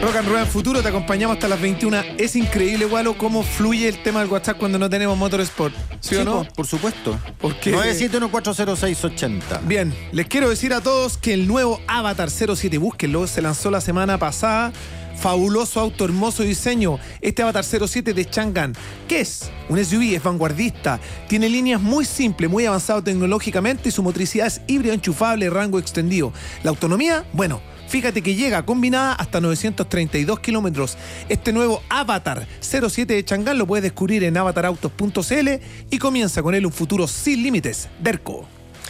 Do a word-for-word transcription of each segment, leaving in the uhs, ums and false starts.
Rock and Roll en Futuro, te acompañamos hasta las veintiuna. Es increíble, Gualo, cómo fluye el tema del WhatsApp cuando no tenemos Motorsport. ¿Sí, sí o no? Por supuesto. Porque... nueve siete uno cuatro cero seis ocho cero. Bien, les quiero decir a todos que el nuevo Avatar cero siete, búsquenlo, se lanzó la semana pasada. Fabuloso auto, hermoso diseño. Este Avatar cero siete de Chang'an, ¿qué es? Un S U V, es vanguardista, tiene líneas muy simples, muy avanzado tecnológicamente y su motricidad es híbrido, enchufable, rango extendido. La autonomía, bueno, fíjate que llega combinada hasta novecientos treinta y dos kilómetros. Este nuevo Avatar cero siete de Chang'an lo puedes descubrir en avatar autos punto c l y comienza con él un futuro sin límites. Derco.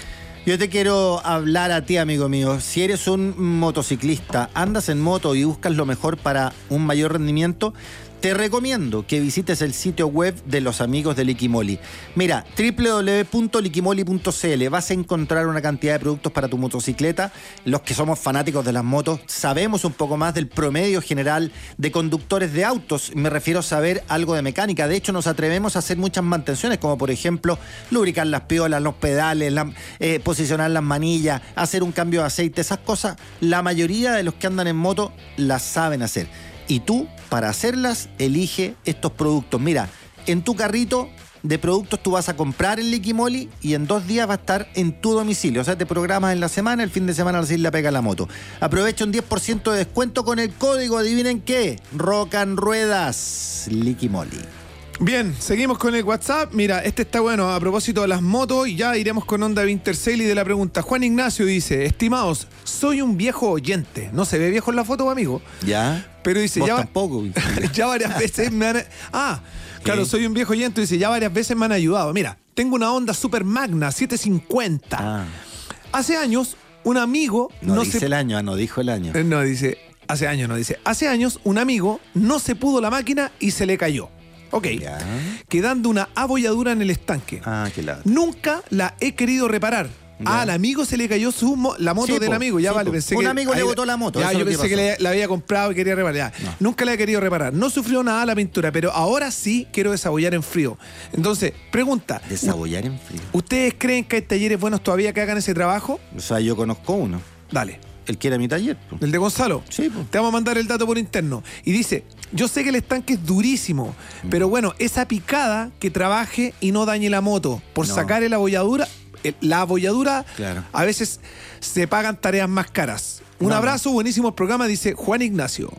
Yo te quiero hablar a ti, amigo mío. Si eres un motociclista, andas en moto y buscas lo mejor para un mayor rendimiento, te recomiendo que visites el sitio web de los amigos de Liquimoli. Mira, doble u doble u doble u punto liquimoli punto c l. Vas a encontrar una cantidad de productos para tu motocicleta. Los que somos fanáticos de las motos sabemos un poco más del promedio general de conductores de autos. Me refiero a saber algo de mecánica. De hecho, nos atrevemos a hacer muchas mantenciones, como por ejemplo, lubricar las piolas, los pedales, la, eh, posicionar las manillas, hacer un cambio de aceite. Esas cosas, la mayoría de los que andan en moto las saben hacer. Y tú, para hacerlas, elige estos productos. Mira, en tu carrito de productos tú vas a comprar el Liquimoli y en dos días va a estar en tu domicilio. O sea, te programas en la semana, el fin de semana así la pega la moto. Aprovecha un diez por ciento de descuento con el código, adivinen qué, Rock and Ruedas, Liquimoli. Bien, seguimos con el WhatsApp. Mira, este está bueno a propósito de las motos y ya iremos con Honda Wintersail y de la pregunta. Juan Ignacio dice, estimados, soy un viejo oyente. No se ve viejo en la foto, amigo. Ya. Pero dice, vos ya, tampoco. ya varias veces me han... Ah, claro, soy un viejo oyente. Dice, ya varias veces me han ayudado. Mira, tengo una Honda Super Magna setecientos cincuenta. Ah. Hace años, un amigo... No, no dice se... el año, no dijo el año. No, dice, hace años, no dice. Hace años, un amigo no se pudo la máquina y se le cayó. Ok, ya. Quedando una abolladura en el estanque. Ah, qué lado. Nunca la he querido reparar. Ya. Ah, al amigo se le cayó su mo la moto sí, del po, amigo. Ya sí, vale, pensé un que... Un amigo ahí, le botó la moto. Ya, yo pensé que le, la había comprado y quería reparar. No. Nunca la he querido reparar. No sufrió nada la pintura, pero ahora sí quiero desabollar en frío. Entonces, pregunta. ¿Desabollar en frío? ¿Ustedes creen que hay talleres buenos todavía que hagan ese trabajo? O sea, yo conozco uno. Dale. El que era mi taller. Pues. ¿El de Gonzalo? Sí. Pues. Te vamos a mandar el dato por interno. Y dice, yo sé que el estanque es durísimo, mm. pero bueno, esa picada que trabaje y no dañe la moto. Por no. sacar la abolladura, la abolladura, claro. A veces se pagan tareas más caras. Un no, abrazo, no. buenísimo programa, dice Juan Ignacio.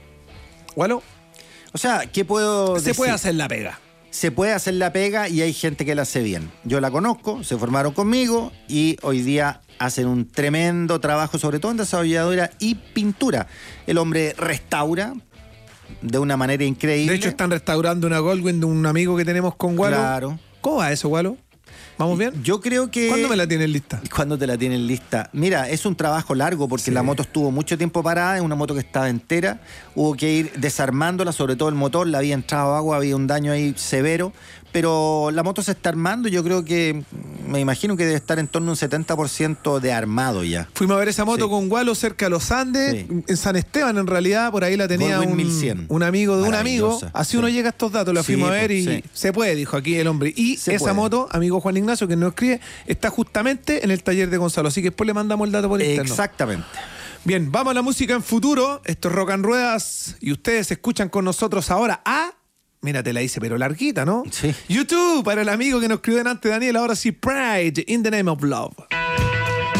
¿Bueno? O sea, ¿qué puedo Se decir? puede hacer la pega. Se puede hacer la pega y hay gente que la hace bien. Yo la conozco, se formaron conmigo y hoy día hacen un tremendo trabajo, sobre todo en desabolladura y pintura. El hombre restaura de una manera increíble. De hecho, están restaurando una Goldwing de un amigo que tenemos con Gualo. Claro. ¿Cómo va eso, Gualo? ¿Vamos bien? Yo creo que... ¿Cuándo me la tienen lista? ¿Cuándo te la tienen lista? Mira, es un trabajo largo porque sí. la moto estuvo mucho tiempo parada, es una moto que estaba entera, hubo que ir desarmándola, sobre todo el motor, le había entrado agua, había un daño ahí severo, pero la moto se está armando, yo creo que, me imagino que debe estar en torno a un setenta por ciento de armado ya. Fuimos a ver esa moto sí. con Gualo cerca de los Andes, sí. en San Esteban en realidad, por ahí la tenía un, un amigo de un amigo, así sí. uno llega a estos datos, la fuimos sí, a ver y sí. se puede, dijo aquí el hombre. Y se esa puede. moto, amigo Juan Ignacio, que nos escribe, está justamente en el taller de Gonzalo, así que después le mandamos el dato por interno. Exactamente. Bien, vamos a la música en futuro, esto es Rock and Ruedas, y ustedes escuchan con nosotros ahora a... Mira, te la hice, pero larguita, ¿no? Sí. YouTube, para el amigo que nos escribió antes, Daniel, ahora sí, Pride, in the name of love.